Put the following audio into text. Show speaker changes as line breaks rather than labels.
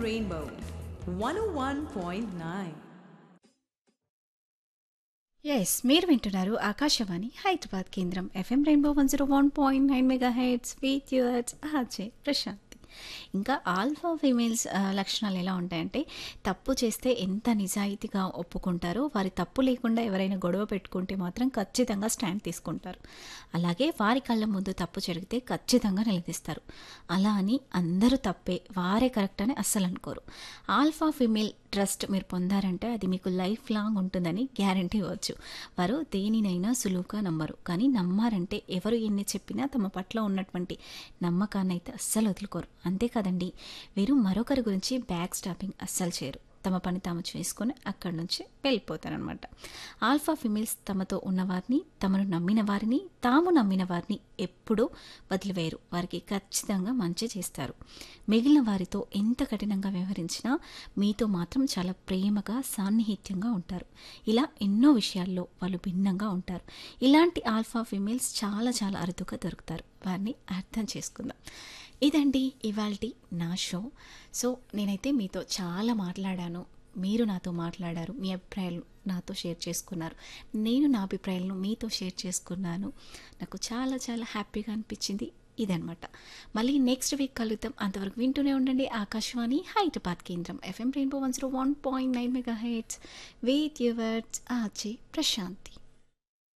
Rainbow 101.9.
మీరు వింటున్నారు ఆకాశవాణి హైదరాబాద్ కేంద్రం FM rainbow 101.9 mega heads with yours RJ Prashanti. ఇంకా ఆల్ఫా ఫీమేల్స్ లక్షణాలు ఎలా ఉంటాయంటే, తప్పు చేస్తే ఎంత నిజాయితీగా ఒప్పుకుంటారో, వారి తప్పు లేకుండా ఎవరైనా గొడవ పెట్టుకుంటే మాత్రం ఖచ్చితంగా స్టాండ్ తీసుకుంటారు. అలాగే వారి కళ్ళ ముందు తప్పు జరిగితే ఖచ్చితంగా నిలదీస్తారు. అలా అని అందరూ తప్పే, వారే కరెక్ట్ అని అస్సలు అనుకోరు. ఆల్ఫా ఫీమేల్ ట్రస్ట్ మీరు పొందారంటే అది మీకు లైఫ్ లాంగ్ ఉంటుందని గ్యారంటీ ఇవ్వచ్చు. వారు దేనినైనా సులువుగా నమ్మరు, కానీ నమ్మారంటే ఎవరు ఎన్ని చెప్పినా తమ పట్ల ఉన్నటువంటి నమ్మకాన్ని అయితే అస్సలు వదులుకోరు. అంతే కదండి, వీరు మరొకరి గురించి బ్యాక్ స్టాపింగ్ అస్సలు చేయరు. తమ పని తాము చేసుకొని అక్కడి నుంచి వెళ్ళిపోతారనమాట. ఆల్ఫా ఫిమేల్స్ తమతో ఉన్నవారిని, తమను నమ్మిన వారిని, తాము నమ్మిన వారిని ఎప్పుడూ వదిలివేయరు. వారికి ఖచ్చితంగా మంచి చేస్తారు. మిగిలిన వారితో ఎంత కఠినంగా వ్యవహరించినా మీతో మాత్రం చాలా ప్రేమగా, సాన్నిహిత్యంగా ఉంటారు. ఇలా ఎన్నో విషయాల్లో వాళ్ళు భిన్నంగా ఉంటారు. ఇలాంటి ఆల్ఫా ఫిమేల్స్ చాలా చాలా అరుదుగా దొరుకుతారు. వారిని అర్థం చేసుకుందాం. ఇదండి ఇవాల్టి నా షో. సో నేనైతే మీతో చాలా మాట్లాడాను, మీరు నాతో మాట్లాడారు, మీ అభిప్రాయాలు నాతో షేర్ చేసుకున్నారు, నేను నా అభిప్రాయాలను మీతో షేర్ చేసుకున్నాను. నాకు చాలా చాలా హ్యాపీగా అనిపించింది. ఇదనమాట. మళ్ళీ నెక్స్ట్ వీక్ కలుద్దాం. అంతవరకు వింటూనే ఉండండి ఆకాశవాణి హైదరాబాద్ కేంద్రం FM rainbow 101.9 mega heads with yours RJ Prashanti.